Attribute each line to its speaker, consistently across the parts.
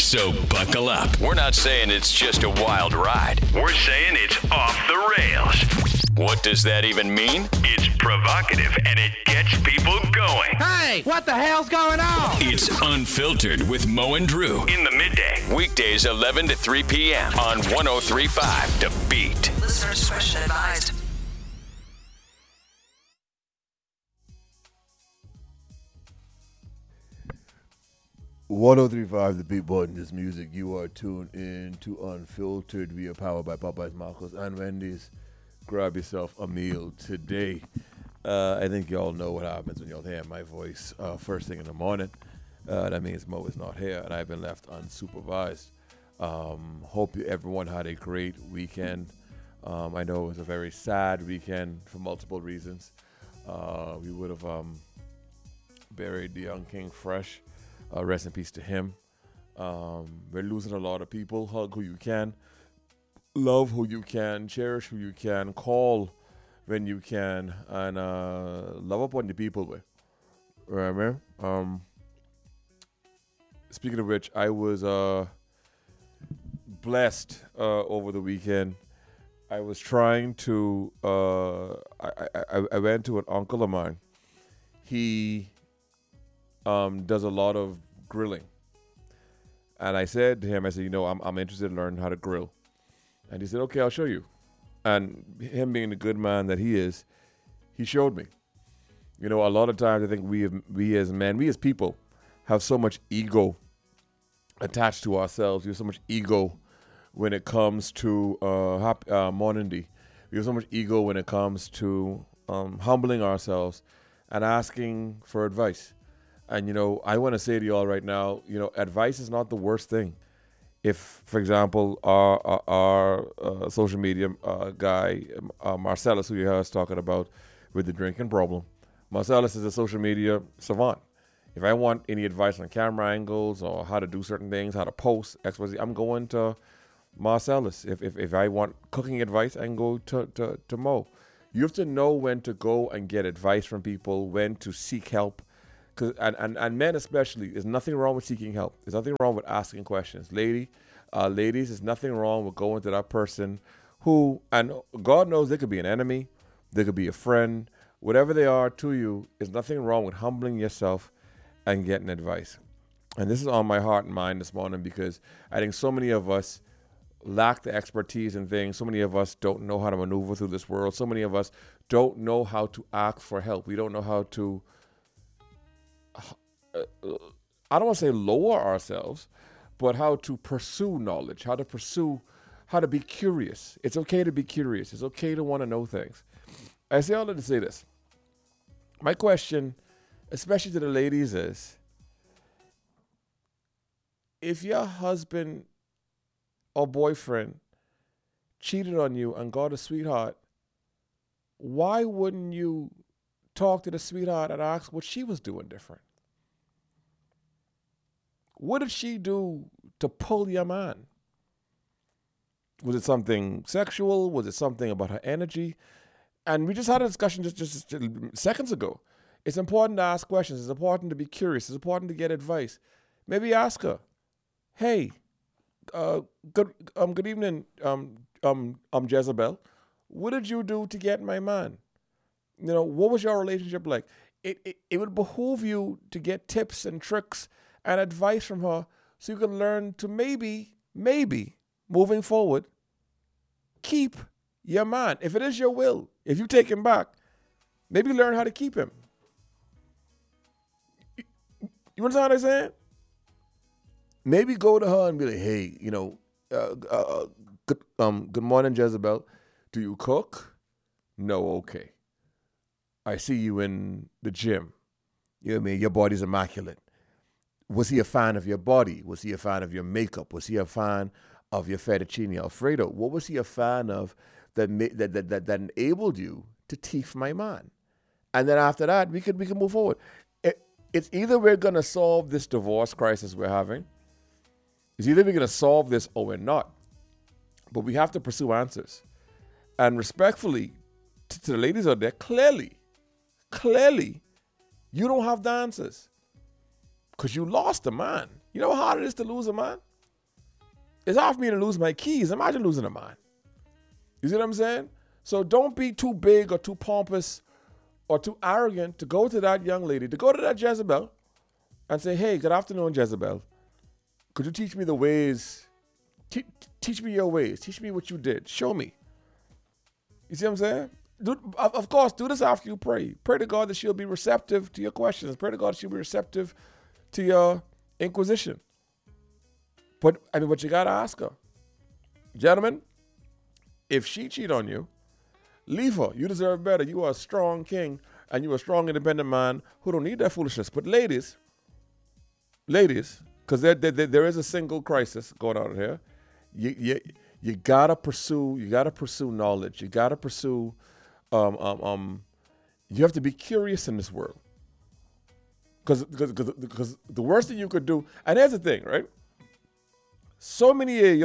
Speaker 1: So buckle up. We're not saying it's just a wild ride. We're saying it's off the rails. What does that even mean? It's provocative and it gets people going.
Speaker 2: Hey, what the hell's going on?
Speaker 1: It's Unfiltered with Mo and Drew in the midday. Weekdays 11 to 3 p.m. on 103.5 The Beat.
Speaker 3: Listener discretion advised.
Speaker 4: .103.5 The Beat Button is music. You are tuned in to Unfiltered. We are powered by Popeyes, Marcos, and Wendy's. Grab yourself a meal today. I think y'all know what happens when y'all hear my voice first thing in the morning. That means Mo is not here, and I've been left unsupervised. Hope everyone had a great weekend. I know it was a very sad weekend for multiple reasons. We would have buried the young king fresh. Rest in peace to him. We're losing a lot of people. Hug who you can. Love who you can. Cherish who you can. Call when you can. And love up on the people with. Right, man? Speaking of which, I was blessed over the weekend. I was trying to... I went to an uncle of mine. He... does a lot of grilling. And I said to him, I said, I'm interested in learning how to grill. And he said, okay, I'll show you. And him being the good man that he is, he showed me. A lot of times I think we as men, we as people, have so much ego attached to ourselves. We have so much ego when it comes to morning D. We have so much ego when it comes to humbling ourselves and asking for advice. And, I want to say to y'all right now, advice is not the worst thing. If, for example, our social media guy, Marcellus, who you heard us talking about with the drinking problem, Marcellus is a social media savant. If I want any advice on camera angles or how to do certain things, how to post, XYZ, I'm going to Marcellus. If I want cooking advice, I can go to Mo. You have to know when to go and get advice from people, when to seek help. And men especially, there's nothing wrong with seeking help. There's nothing wrong with asking questions. Ladies, there's nothing wrong with going to that person who, and God knows they could be an enemy, they could be a friend, whatever they are to you, there's nothing wrong with humbling yourself and getting advice. And this is on my heart and mind this morning because I think so many of us lack the expertise in things. So many of us don't know how to maneuver through this world. So many of us don't know how to ask for help. We don't know how to... I don't want to say lower ourselves, but how to pursue knowledge, how to be curious. It's okay to be curious. It's okay to want to know things. I say all that to say this. My question, especially to the ladies, is if your husband or boyfriend cheated on you and got a sweetheart, why wouldn't you talk to the sweetheart and ask what she was doing different? What did she do to pull your man? Was it something sexual? Was it something about her energy? And we just had a discussion just seconds ago. It's important to ask questions. It's important to be curious. It's important to get advice. Maybe ask her, hey, good evening, Jezebel. What did you do to get my man? What was your relationship like? It would behoove you to get tips and tricks and advice from her so you can learn to maybe, moving forward, keep your man. If it is your will, if you take him back, maybe learn how to keep him. You understand what I'm saying? Maybe go to her and be like, hey, good morning, Jezebel. Do you cook? No, okay. I see you in the gym. You know what I mean? Your body's immaculate. Was he a fan of your body? Was he a fan of your makeup? Was he a fan of your fettuccine Alfredo? What was he a fan of that enabled you to teach my man? And then after that, we can move forward. It's either we're going to solve this divorce crisis we're having. It's either we're going to solve this or we're not. But we have to pursue answers. And respectfully, to the ladies out there, clearly, you don't have the answers. Because you lost a man. You know how hard it is to lose a man? It's hard for me to lose my keys. Imagine losing a man. You see what I'm saying? So don't be too big or too pompous or too arrogant to go to that young lady, to go to that Jezebel and say, hey, good afternoon, Jezebel. Could you teach me the ways? Teach me your ways. Teach me what you did. Show me. You see what I'm saying? Of course, do this after you pray. Pray to God that she'll be receptive to your questions. Pray to God that she'll be receptive to your inquisition. But you got to ask her. Gentlemen, if she cheat on you, leave her. You deserve better. You are a strong king and you are a strong, independent man who don't need that foolishness. But ladies, because there is a single crisis going on here. You gotta pursue knowledge. You gotta pursue. You have to be curious in this world. Because the worst thing you could do, and here's the thing, right? So many of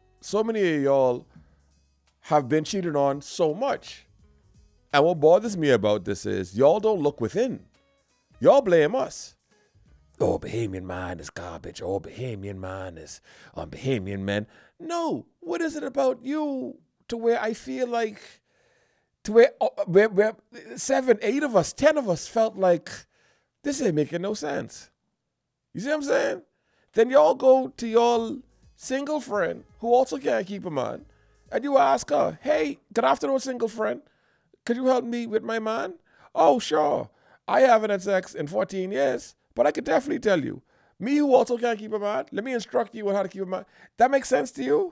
Speaker 4: y'all have been cheated on so much. And what bothers me about this is y'all don't look within. Y'all blame us. Oh, Bahamian man is garbage. Oh, Bahamian man is Bahamian men. No, what is it about you to where I feel like, to where 7, 8 of us, 10 of us felt like this ain't making no sense. You see what I'm saying? Then y'all go to y'all single friend who also can't keep a man, and you ask her, hey, good afternoon, single friend. Could you help me with my man? Oh, sure. I haven't had sex in 14 years, but I could definitely tell you. Me who also can't keep a man, let me instruct you on how to keep a man. That makes sense to you?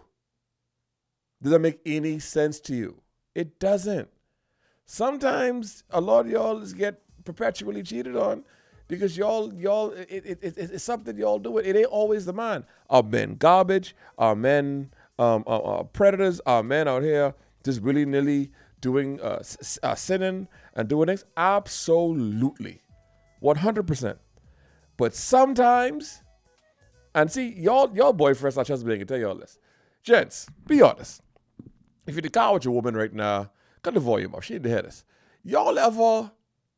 Speaker 4: Does that make any sense to you? It doesn't. Sometimes a lot of y'all get perpetually cheated on because it's something y'all do. It ain't always the man. Are men garbage? Are men predators? Are men out here just willy-nilly doing sinning and doing things? Absolutely. 100%. But sometimes, and see, y'all boyfriends, I just being to tell y'all this. Gents, be honest. If you're in the car with your woman right now, cut the volume off. She ain't to hear this. Y'all ever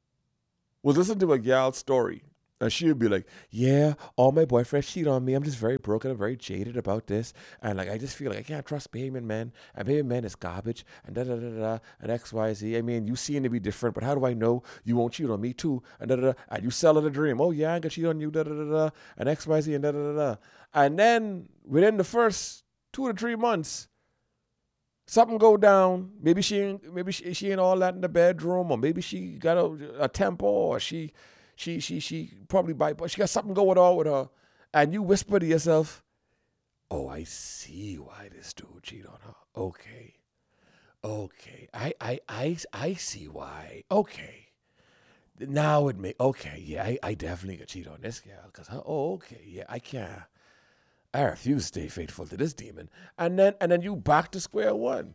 Speaker 4: was listening to a gal's story and she would be like, yeah, all my boyfriends cheat on me. I'm just very broken. I'm very jaded about this. And like, I just feel like I can't trust Bahamian men. And Bahamian men is garbage. And da-da-da-da. And X, Y, Z. I mean, you seem to be different, but how do I know you won't cheat on me too? And da-da-da. And you sell her the dream. Oh, yeah, I can cheat on you. Da-da-da-da. And X, Y, Z. And da-da-da-da. And then within the first 2 to 3 months, something go down. Maybe she ain't all that in the bedroom, or maybe she got a temper, or she probably bipolar. She got something going on with her, and you whisper to yourself, "Oh, I see why this dude cheat on her. Okay, I see why. Okay, now it may. Okay, yeah, I definitely could cheat on this girl because okay, yeah, I can't. I refuse to stay faithful to this demon." And then you back to square one.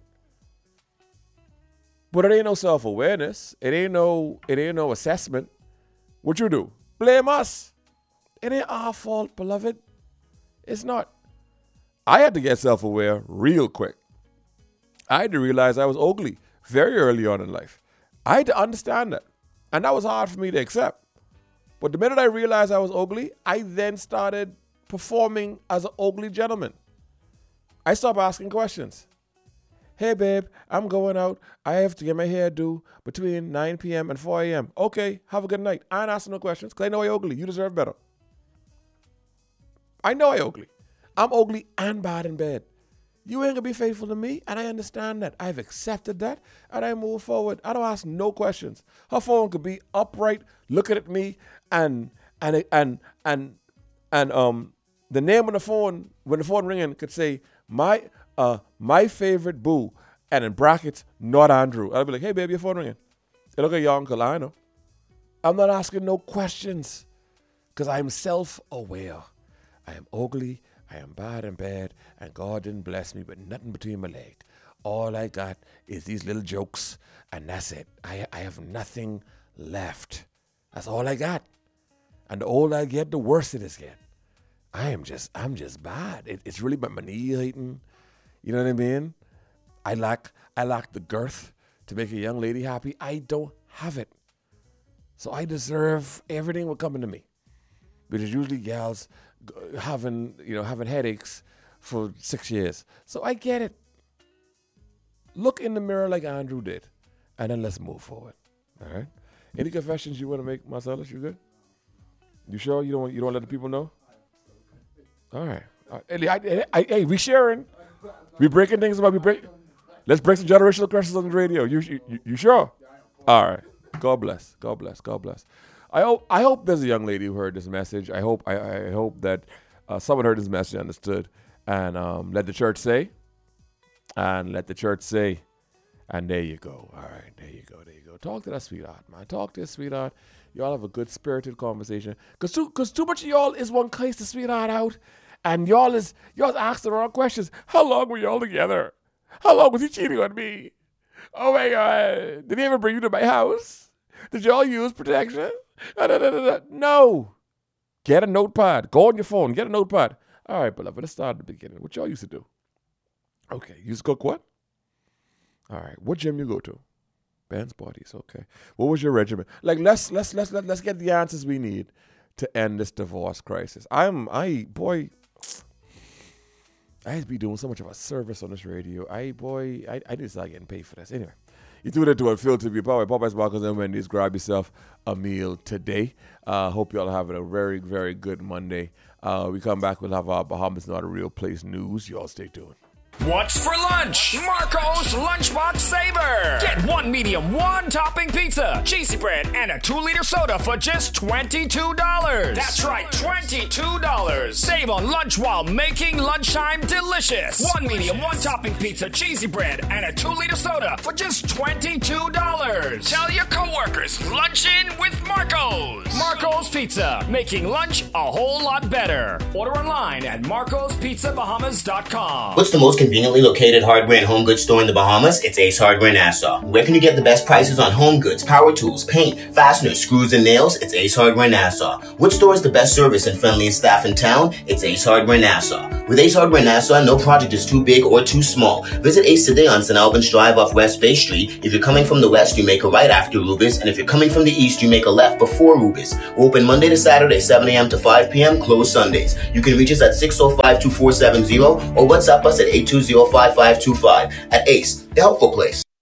Speaker 4: But it ain't no self-awareness. It ain't no assessment. What you do? Blame us. It ain't our fault, beloved. It's not. I had to get self-aware real quick. I had to realize I was ugly very early on in life. I had to understand that. And that was hard for me to accept. But the minute I realized I was ugly, I then started performing as an ugly gentleman. I stopped asking questions. Hey, babe, I'm going out. I have to get my hair due between 9 p.m. and 4 a.m. Okay, have a good night. I ain't asking no questions because I know I'm ugly. You deserve better. I know I'm ugly. I'm ugly and bad in bed. You ain't going to be faithful to me, and I understand that. I've accepted that, and I move forward. I don't ask no questions. Her phone could be upright, looking at me, and the name on the phone, when the phone ringing, could say, my favorite boo, and in brackets, not Andrew. I'll be like, hey, baby, your phone ringing. Hey, look at your uncle, I know. I'm not asking no questions because I'm self-aware. I am ugly, I am bad and bad, and God didn't bless me with nothing between my legs. All I got is these little jokes, and that's it. I have nothing left. That's all I got. And the older I get, the worse it is get. I'm just bad. It's really my knee hating. You know what I mean? I lack the girth to make a young lady happy. I don't have it. So I deserve everything what coming to me. Because usually gals having headaches for 6 years. So I get it. Look in the mirror like Andrew did, and then let's move forward. All right? Any confessions you want to make, Marcellus? You good? You sure you don't let the people know? All right. Hey, we sharing. We breaking things about Let's break some generational curses on the radio. You sure? All right. God bless. God bless. God bless. I hope there's a young lady who heard this message. I hope that someone heard this message, understood, and let the church say, and there you go. All right, there you go. Talk to that sweetheart, man. Talk to that sweetheart. Y'all have a good spirited conversation. Cause too much of y'all is one case the sweetheart out, and y'all ask the wrong questions. How long were y'all together? How long was he cheating on me? Oh my God! Did he ever bring you to my house? Did y'all use protection? No. Get a notepad. Go on your phone. Get a notepad. All right, beloved. Let's start at the beginning. What y'all used to do? Okay, you used to cook what? All right. What gym you go to? Ben's Bodies. Okay. What was your regimen? Like, let's get the answers we need to end this divorce crisis. I be doing so much of a service on this radio. I need to start getting paid for this. Anyway, you do that to a filter view. Popeyes, Marcos, and Wendy's. Grab yourself a meal today. Hope y'all having a very, very good Monday. We come back, we'll have our Bahamas Not a Real Place news. Y'all stay tuned.
Speaker 1: What's for lunch? Marco's Lunchbox Saver. Get one medium, one topping pizza, cheesy bread, and a 2-liter soda for just $22. That's right, $22. Save on lunch while making lunchtime delicious. One medium, one topping pizza, cheesy bread, and a 2-liter soda for just $22. Tell your coworkers, lunch in with Marco's. Marco's Pizza, making lunch a whole lot better. Order online at marcospizzabahamas.com.
Speaker 3: What's the most conveniently located hardware and home goods store in the Bahamas? It's Ace Hardware Nassau. Where can you get the best prices on home goods, power tools, paint, fasteners, screws, and nails? It's Ace Hardware Nassau. Which store is the best service and friendliest staff in town? It's Ace Hardware Nassau. With Ace Hardware Nassau, no project is too big or too small. Visit Ace today on St. Albans Drive off West Bay Street. If you're coming from the west, you make a right after Rubis, and if you're coming from the east, you make a left before Rubis. We're open Monday to Saturday, 7 a.m. to 5 p.m., closed Sundays. You can reach us at 605-2470 or WhatsApp us at 820-5525 at Ace, the helpful place.